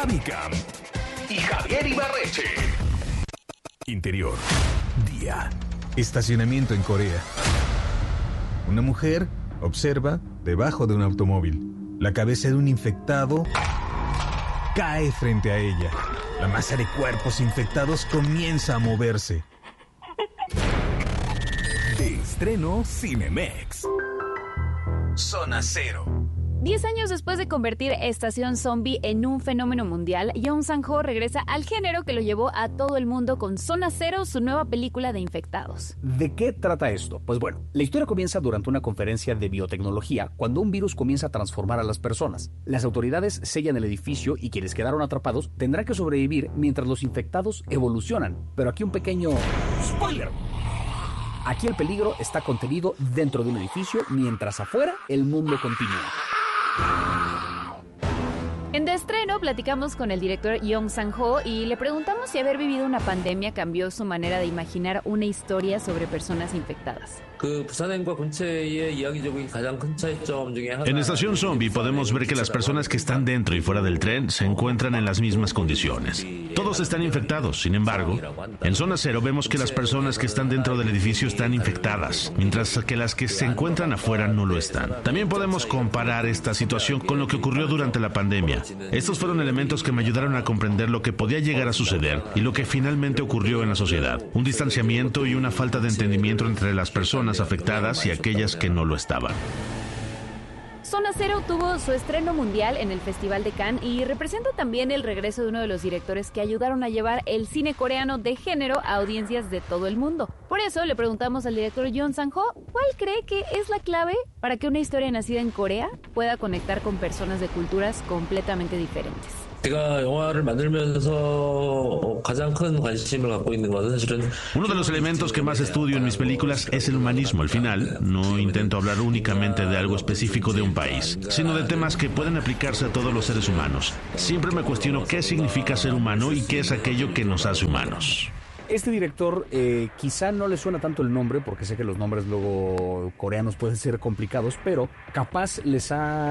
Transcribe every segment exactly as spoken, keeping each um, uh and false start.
Gaby Camp y Javier Ibarreche. Interior, día. Estacionamiento en Corea. Una mujer observa debajo de un automóvil. La cabeza de un infectado cae frente a ella. La masa de cuerpos infectados comienza a moverse. De estreno Cinemex. Zona Cero. Diez años después de convertir Estación Zombie en un fenómeno mundial, Yoon Sang-ho regresa al género que lo llevó a todo el mundo con Zona Cero, su nueva película de infectados. ¿De qué trata esto? Pues bueno, la historia comienza durante una conferencia de biotecnología cuando un virus comienza a transformar a las personas. Las autoridades sellan el edificio y quienes quedaron atrapados tendrán que sobrevivir mientras los infectados evolucionan. Pero aquí un pequeño spoiler. Aquí el peligro está contenido dentro de un edificio, mientras afuera el mundo continúa. En De Estreno platicamos con el director Yoon Sang-ho y le preguntamos si haber vivido una pandemia cambió su manera de imaginar una historia sobre personas infectadas. En Estación Zombie podemos ver que las personas que están dentro y fuera del tren se encuentran en las mismas condiciones. Todos están infectados, sin embargo, en Zona Cero vemos que las personas que están dentro del edificio están infectadas, mientras que las que se encuentran afuera no lo están. También podemos comparar esta situación con lo que ocurrió durante la pandemia. Estos fueron elementos que me ayudaron a comprender lo que podía llegar a suceder y lo que finalmente ocurrió en la sociedad. Un distanciamiento y una falta de entendimiento entre las personas afectadas y aquellas que no lo estaban. Zona Cero tuvo su estreno mundial en el Festival de Cannes y representa también el regreso de uno de los directores que ayudaron a llevar el cine coreano de género a audiencias de todo el mundo. Por eso le preguntamos al director Yoon Sang-ho cuál cree que es la clave para que una historia nacida en Corea pueda conectar con personas de culturas completamente diferentes. Uno de los elementos que más estudio en mis películas es el humanismo. Al final, no intento hablar únicamente de algo específico de un país, sino de temas que pueden aplicarse a todos los seres humanos. Siempre me cuestiono qué significa ser humano y qué es aquello que nos hace humanos. Este director eh, quizá no le suena tanto el nombre, porque sé que los nombres luego coreanos pueden ser complicados, pero capaz les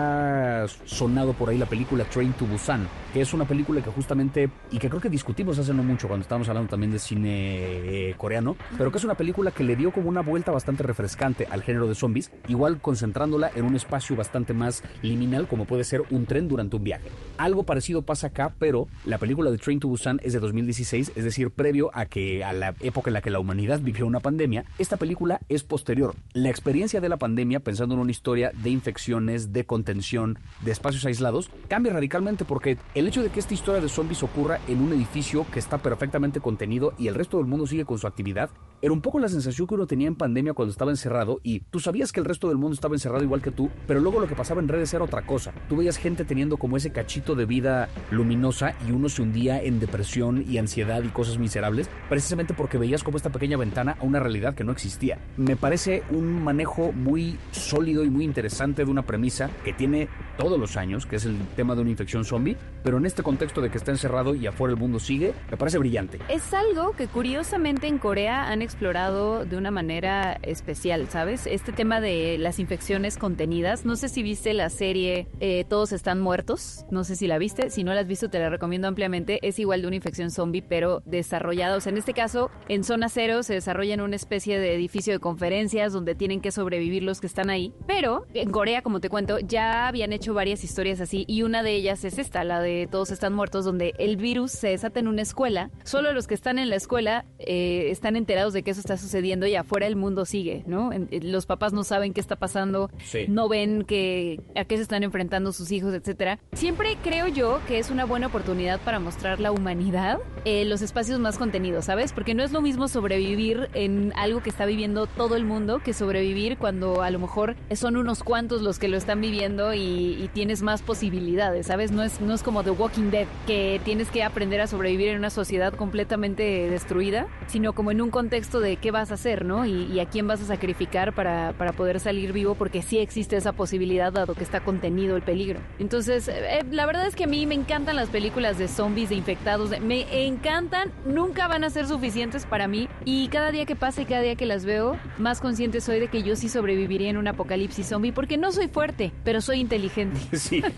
ha sonado por ahí la película Train to Busan, que es una película que justamente, y que creo que discutimos hace no mucho cuando estábamos hablando también de cine eh, coreano, pero que es una película que le dio como una vuelta bastante refrescante al género de zombies, igual concentrándola en un espacio bastante más liminal como puede ser un tren durante un viaje. Algo parecido pasa acá, pero la película de Train to Busan es de dos mil dieciséis, es decir, previo a que a la época en la que la humanidad vivió una pandemia. Esta película es posterior. La experiencia de la pandemia, pensando en una historia de infecciones, de contención, de espacios aislados, cambia radicalmente porque el hecho de que esta historia de zombies ocurra en un edificio que está perfectamente contenido y el resto del mundo sigue con su actividad, era un poco la sensación que uno tenía en pandemia cuando estaba encerrado y tú sabías que el resto del mundo estaba encerrado igual que tú, pero luego lo que pasaba en redes era otra cosa. Tú veías gente teniendo como ese cachito de vida luminosa y uno se hundía en depresión y ansiedad y cosas miserables, precisamente porque veías como esta pequeña ventana a una realidad que no existía. Me parece un manejo muy sólido y muy interesante de una premisa que tiene todos los años, que es el tema de una infección zombie, pero en este contexto de que está encerrado y afuera el mundo sigue, me parece brillante. Es algo que curiosamente en Corea han explorado de una manera especial, ¿sabes? Este tema de las infecciones contenidas. No sé si viste la serie eh, Todos están muertos, no sé si la viste, si no la has visto te la recomiendo ampliamente. Es igual de una infección zombie, pero desarrollada, o sea, en este caso en Zona Cero se desarrolla en una especie de edificio de conferencias donde tienen que sobrevivir los que están ahí, pero en Corea, como te cuento, ya habían hecho varias historias así y una de ellas es esta, la de Todos están muertos, donde el virus se desata en una escuela, solo los que están en la escuela eh, están enterados de que eso está sucediendo y afuera el mundo sigue, ¿no? Los papás no saben qué está pasando, sí. No ven que, a qué se están enfrentando sus hijos, etcétera. Siempre creo yo que es una buena oportunidad para mostrar la humanidad en los espacios más contenidos, ¿sabes? Porque no es lo mismo sobrevivir en algo que está viviendo todo el mundo que sobrevivir cuando a lo mejor son unos cuantos los que lo están viviendo y, y tienes más posibilidades, ¿sabes? No es, no es como The Walking Dead, que tienes que aprender a sobrevivir en una sociedad completamente destruida, sino como en un contexto de qué vas a hacer, ¿no? Y, y a quién vas a sacrificar para, para poder salir vivo, porque sí existe esa posibilidad dado que está contenido el peligro. Entonces, eh, la verdad es que a mí me encantan las películas de zombies, de infectados, me encantan, nunca van a ser suficientes para mí y cada día que pasa y cada día que las veo, más consciente soy de que yo sí sobreviviría en un apocalipsis zombie porque no soy fuerte, pero soy inteligente. Sí,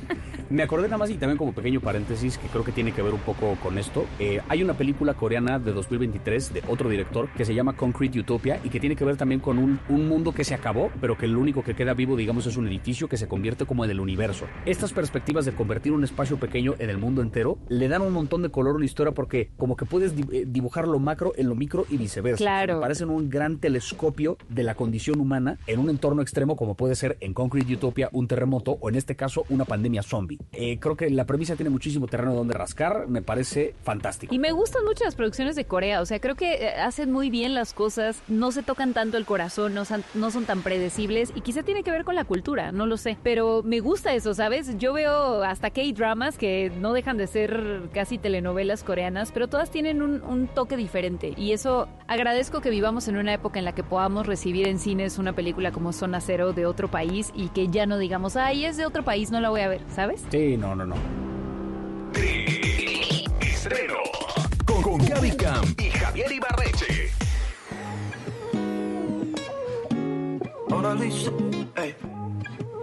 Me acordé nada más, y también como pequeño paréntesis, que creo que tiene que ver un poco con esto. Eh, hay una película coreana de dos mil veintitrés de otro director que se llama Concrete Utopia y que tiene que ver también con un, un mundo que se acabó, pero que lo único que queda vivo, digamos, es un edificio que se convierte como en el universo. Estas perspectivas de convertir un espacio pequeño en el mundo entero le dan un montón de color a una historia, porque como que puedes dibujar lo macro en lo micro y viceversa. Claro. Me parecen un gran telescopio de la condición humana en un entorno extremo, como puede ser en Concrete Utopia un terremoto, o en este caso una pandemia zombie. Eh, creo que la premisa tiene muchísimo terreno donde rascar, me parece fantástico. Y me gustan mucho las producciones de Corea, o sea, creo que hacen muy bien las cosas, no se tocan tanto el corazón, no son, no son tan predecibles, y quizá tiene que ver con la cultura, no lo sé, pero me gusta eso, ¿sabes? Yo veo hasta K-dramas que no dejan de ser casi telenovelas coreanas, pero todas tienen un, un toque diferente, y eso agradezco que vivamos en una época en la que podamos recibir en cines una película como Zona Cero de otro país y que ya no digamos, ay, es de otro país, no la voy a ver, ¿sabes? Sí, no, no, no. Estreno con, con Gaby Cam y Javier Ibarreche. Mona Lisa, hey.